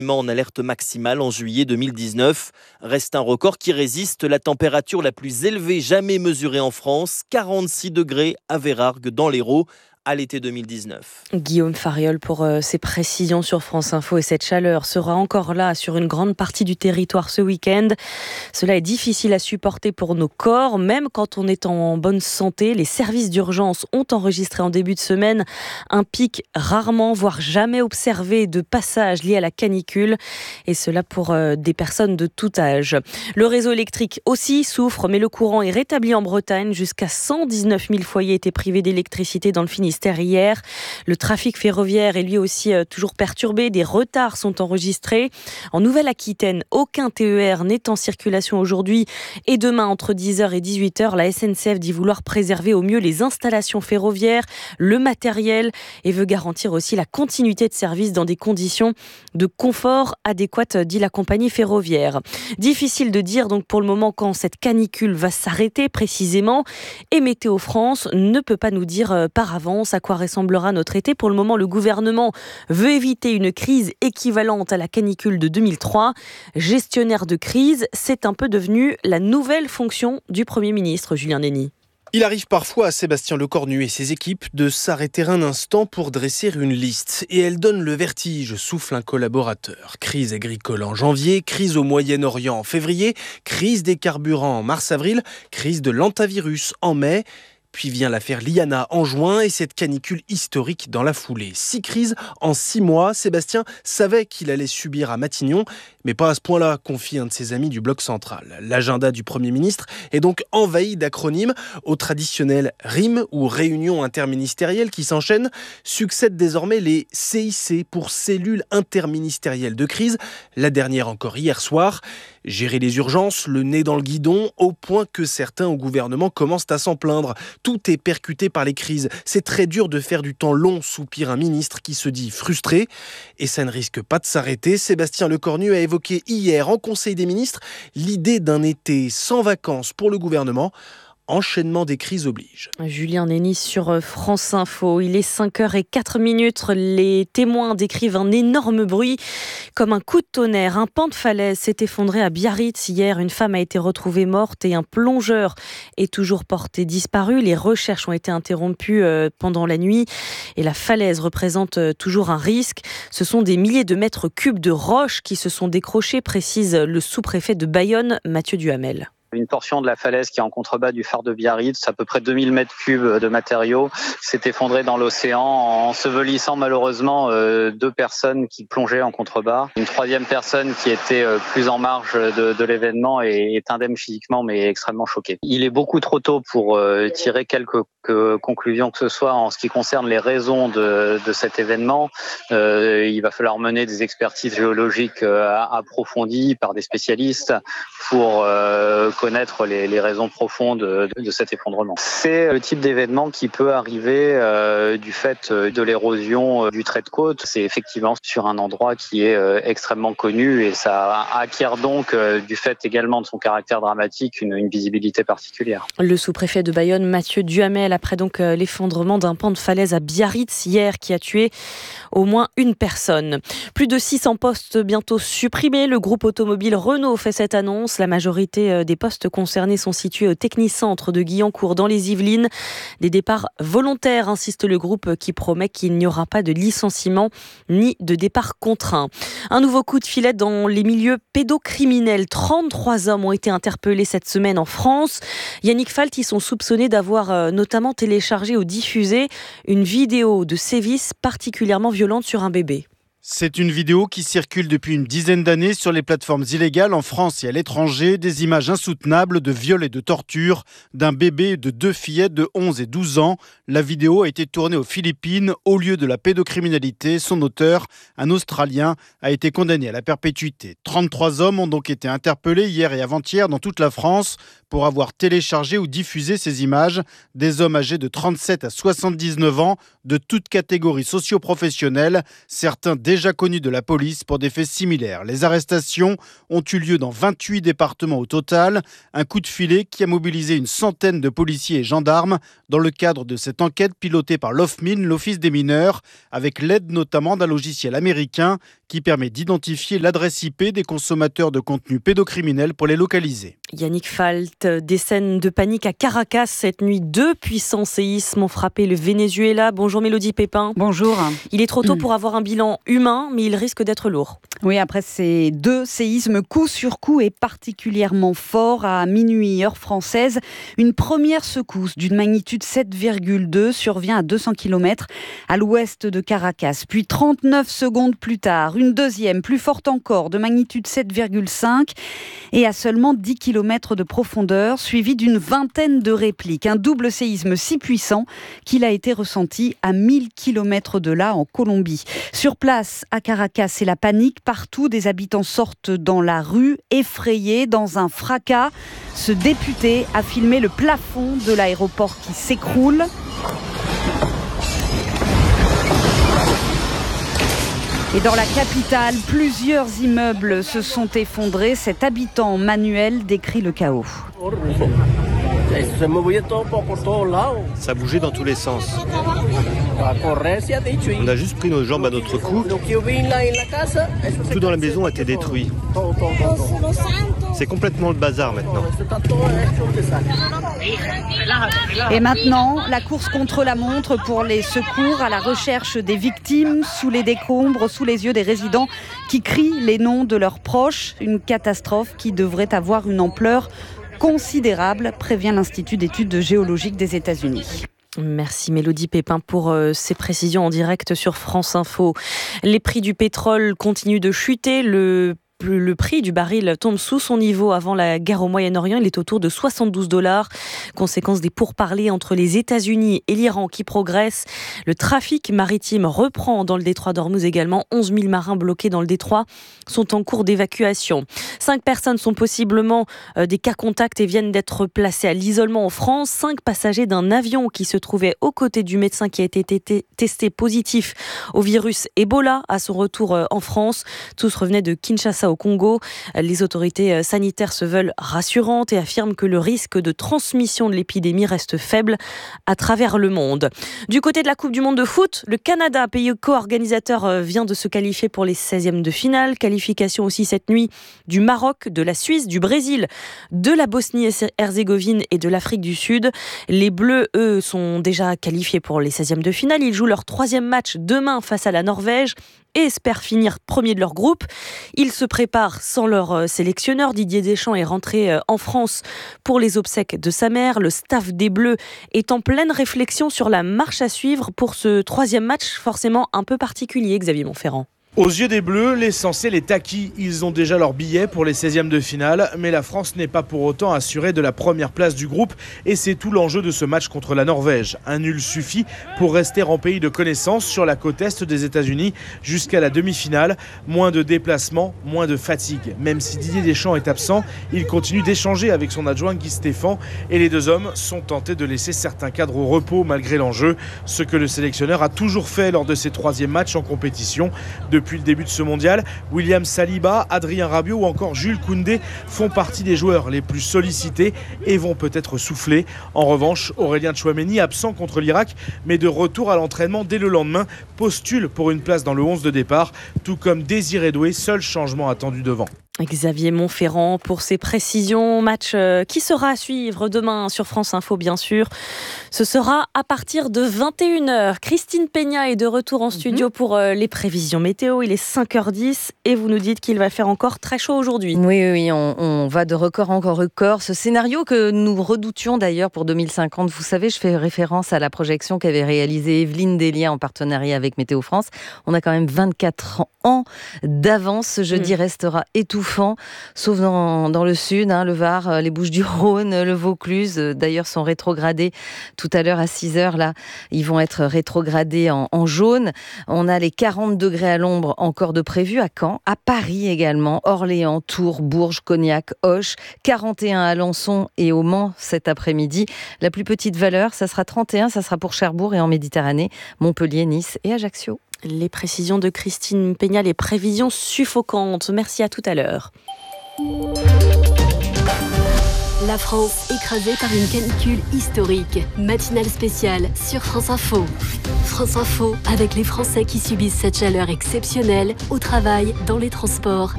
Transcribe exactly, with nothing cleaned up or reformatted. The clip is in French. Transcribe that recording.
en alerte maximale en juillet deux mille dix-neuf. Reste un record qui résiste, la température la plus élevée jamais mesurée en France, quarante-six degrés à Vérargues dans l'Hérault à l'été deux mille dix-neuf. Guillaume Fariol pour euh, ses précisions sur France Info. Et cette chaleur sera encore là sur une grande partie du territoire ce week-end. Cela est difficile à supporter pour nos corps, même quand on est en bonne santé. Les services d'urgence ont enregistré en début de semaine un pic rarement, voire jamais observé de passage lié à la canicule. Et cela pour euh, des personnes de tout âge. Le réseau électrique aussi souffre, mais le courant est rétabli en Bretagne. Jusqu'à cent dix-neuf mille foyers étaient privés d'électricité dans le Finistère hier. Le trafic ferroviaire est lui aussi euh, toujours perturbé. Des retards sont enregistrés. En Nouvelle-Aquitaine, aucun T E R n'est en circulation aujourd'hui et demain entre dix heures et dix-huit heures. La S N C F dit vouloir préserver au mieux les installations ferroviaires, le matériel et veut garantir aussi la continuité de service dans des conditions de confort adéquates, dit la compagnie ferroviaire. Difficile de dire donc pour le moment quand cette canicule va s'arrêter précisément et Météo France ne peut pas nous dire euh, par avance à quoi ressemblera notre été. Pour le moment, le gouvernement veut éviter une crise équivalente à la canicule de deux mille trois. Gestionnaire de crise, c'est un peu devenu la nouvelle fonction du Premier ministre, Julien Nény. Il arrive parfois à Sébastien Lecornu et ses équipes de s'arrêter un instant pour dresser une liste. Et elle donne le vertige, souffle un collaborateur. Crise agricole en janvier, crise au Moyen-Orient en février, crise des carburants en mars-avril, crise de l'hantavirus en mai. Puis vient l'affaire Liana en juin et cette canicule historique dans la foulée. Six crises en six mois. Sébastien savait qu'il allait subir à Matignon, mais pas à ce point-là, confie un de ses amis du bloc central. L'agenda du Premier ministre est donc envahi d'acronymes. Aux traditionnels R I M ou réunions interministérielles qui s'enchaînent, succèdent désormais les C I C pour cellules interministérielles de crise. La dernière encore hier soir. Gérer les urgences, le nez dans le guidon, au point que certains au gouvernement commencent à s'en plaindre. Tout est percuté par les crises. C'est très dur de faire du temps long, soupire un ministre qui se dit frustré. Et ça ne risque pas de s'arrêter. Sébastien Lecornu a évoqué hier en Conseil des ministres l'idée d'un été sans vacances pour le gouvernement. Enchaînement des crises oblige. Julien Nény sur France Info. Il est cinq heures zéro quatre minutes. Les témoins décrivent un énorme bruit comme un coup de tonnerre. Un pan de falaise s'est effondré à Biarritz hier. Une femme a été retrouvée morte et un plongeur est toujours porté disparu. Les recherches ont été interrompues pendant la nuit et la falaise représente toujours un risque. Ce sont des milliers de mètres cubes de roches qui se sont décrochés, précise le sous-préfet de Bayonne, Mathieu Duhamel. Une portion de la falaise qui est en contrebas du phare de Biarritz, à peu près deux mille mètres cubes de matériaux, s'est effondrée dans l'océan, ensevelissant malheureusement euh, deux personnes qui plongeaient en contrebas. Une troisième personne qui était euh, plus en marge de, de l'événement et est indemne physiquement mais extrêmement choquée. Il est beaucoup trop tôt pour euh, tirer quelques que, conclusions que ce soit en ce qui concerne les raisons de, de cet événement. Euh, il va falloir mener des expertises géologiques euh, approfondies par des spécialistes pour euh, connaître les, les raisons profondes de, de cet effondrement. C'est le type d'événement qui peut arriver euh, du fait de l'érosion du trait de côte. C'est effectivement sur un endroit qui est euh, extrêmement connu et ça acquiert donc, euh, du fait également de son caractère dramatique, une, une visibilité particulière. Le sous-préfet de Bayonne, Mathieu Duhamel, après donc euh, l'effondrement d'un pan de falaise à Biarritz hier qui a tué au moins une personne. Plus de six cents postes bientôt supprimés. Le groupe automobile Renault fait cette annonce. La majorité euh, des postes concernés sont situés au Technicentre de Guyancourt dans les Yvelines. Des départs volontaires, insiste le groupe qui promet qu'il n'y aura pas de licenciement ni de départ contraint. Un nouveau coup de filet dans les milieux pédocriminels. trente-trois hommes ont été interpellés cette semaine en France. Yannick Falt, ils sont soupçonnés d'avoir euh, notamment téléchargé ou diffusé une vidéo de sévices particulièrement violente sur un bébé. C'est une vidéo qui circule depuis une dizaine d'années sur les plateformes illégales en France et à l'étranger. Des images insoutenables de viol et de torture d'un bébé et de deux fillettes de onze et douze ans. La vidéo a été tournée aux Philippines au lieu de la pédocriminalité. Son auteur, un Australien, a été condamné à la perpétuité. trente-trois hommes ont donc été interpellés hier et avant-hier dans toute la France pour avoir téléchargé ou diffusé ces images. Des hommes âgés de trente-sept à soixante-dix-neuf ans, de toutes catégories socio-professionnelles, certains déjà connus de la police pour des faits similaires. Les arrestations ont eu lieu dans vingt-huit départements au total. Un coup de filet qui a mobilisé une centaine de policiers et gendarmes dans le cadre de cette enquête pilotée par l'O F M I N, l'Office des mineurs, avec l'aide notamment d'un logiciel américain qui permet d'identifier l'adresse I P des consommateurs de contenus pédocriminels pour les localiser. Yannick Falt, des scènes de panique à Caracas cette nuit. Deux puissants séismes ont frappé le Venezuela. Bonjour Mélodie Pépin. Bonjour. Il est trop tôt pour avoir un bilan humain, mais il risque d'être lourd. Oui, après ces deux séismes coup sur coup et particulièrement forts à minuit heure française, une première secousse d'une magnitude sept virgule deux survient à deux cents kilomètres à l'ouest de Caracas. Puis trente-neuf secondes plus tard, une deuxième plus forte encore de magnitude sept virgule cinq et à seulement dix kilomètres de profondeur, suivie d'une vingtaine de répliques. Un double séisme si puissant qu'il a été ressenti à mille kilomètres de là en Colombie. Sur place, à Caracas, c'est la panique. Partout, des habitants sortent dans la rue, effrayés, dans un fracas. Ce député a filmé le plafond de l'aéroport qui s'écroule. Et dans la capitale, plusieurs immeubles se sont effondrés. Cet habitant Manuel décrit le chaos. Ça bougeait dans tous les sens. On a juste pris nos jambes à notre cou. Tout dans la maison a été détruit. C'est complètement le bazar maintenant. Et maintenant, la course contre la montre pour les secours à la recherche des victimes sous les décombres, sous les yeux des résidents qui crient les noms de leurs proches. Une catastrophe qui devrait avoir une ampleur considérable, prévient l'Institut d'études géologiques des États-Unis. Merci Mélodie Pépin pour euh, ces précisions en direct sur France Info. Les prix du pétrole continuent de chuter. Le Le prix du baril tombe sous son niveau avant la guerre au Moyen-Orient. Il est autour de soixante-douze dollars. Conséquence des pourparlers entre les États-Unis et l'Iran qui progressent. Le trafic maritime reprend dans le détroit d'Ormuz également. onze mille marins bloqués dans le détroit sont en cours d'évacuation. Cinq personnes sont possiblement euh, des cas contacts et viennent d'être placées à l'isolement en France. Cinq passagers d'un avion qui se trouvait aux côtés du médecin qui a été t- testé positif au virus Ebola à son retour euh, en France. Tous revenaient de Kinshasa au Congo. Les autorités sanitaires se veulent rassurantes et affirment que le risque de transmission de l'épidémie reste faible à travers le monde. Du côté de la Coupe du Monde de foot, le Canada, pays co-organisateur, vient de se qualifier pour les seizièmes de finale. Qualification aussi cette nuit du Maroc, de la Suisse, du Brésil, de la Bosnie-Herzégovine et de l'Afrique du Sud. Les Bleus, eux, sont déjà qualifiés pour les seizièmes de finale. Ils jouent leur troisième match demain face à la Norvège et espèrent finir premier de leur groupe. Ils se préparent sans leur sélectionneur. Didier Deschamps est rentré en France pour les obsèques de sa mère. Le staff des Bleus est en pleine réflexion sur la marche à suivre pour ce troisième match forcément un peu particulier, Xavier Montferrand. Aux yeux des Bleus, l'essentiel est acquis. Ils ont déjà leur billet pour les seizièmes de finale, mais la France n'est pas pour autant assurée de la première place du groupe et c'est tout l'enjeu de ce match contre la Norvège. Un nul suffit pour rester en pays de connaissance sur la côte est des États-Unis jusqu'à la demi-finale. Moins de déplacements, moins de fatigue. Même si Didier Deschamps est absent, il continue d'échanger avec son adjoint Guy Stéphane et les deux hommes sont tentés de laisser certains cadres au repos malgré l'enjeu, ce que le sélectionneur a toujours fait lors de ses troisièmes matchs en compétition. De Depuis le début de ce mondial, William Saliba, Adrien Rabiot ou encore Jules Koundé font partie des joueurs les plus sollicités et vont peut-être souffler. En revanche, Aurélien Tchouaméni, absent contre l'Irak, mais de retour à l'entraînement dès le lendemain, postule pour une place dans le onze de départ, tout comme Désiré Doué, seul changement attendu devant. Xavier Montferrand pour ses précisions. Match euh, qui sera à suivre demain sur France Info, bien sûr. Ce sera à partir de vingt et une heures. Christine Peña est de retour en studio mm-hmm. pour euh, les prévisions météo. Il est cinq heures dix et vous nous dites qu'il va faire encore très chaud aujourd'hui. Oui, oui, on, on va de record en record. Ce scénario que nous redoutions d'ailleurs pour deux mille cinquante, vous savez, je fais référence à la projection qu'avait réalisée Evelyne Delia en partenariat avec Météo France. On a quand même vingt-quatre ans d'avance. Ce jeudi mm. restera étouffant. Sauf dans, dans le sud, hein, le Var, les Bouches-du-Rhône, le Vaucluse, d'ailleurs sont rétrogradés tout à l'heure à six heures, là, ils vont être rétrogradés en, en jaune. On a les quarante degrés à l'ombre encore de prévus à Caen, à Paris également, Orléans, Tours, Bourges, Cognac, Auch, quarante et un à Alençon et au Mans cet après-midi. La plus petite valeur, ça sera trente et un, ça sera pour Cherbourg et en Méditerranée, Montpellier, Nice et Ajaccio. Les précisions de Christine Peña, les prévisions suffocantes. Merci, à tout à l'heure. La France écrasée par une canicule historique. Matinale spéciale sur France Info. France Info avec les Français qui subissent cette chaleur exceptionnelle au travail, dans les transports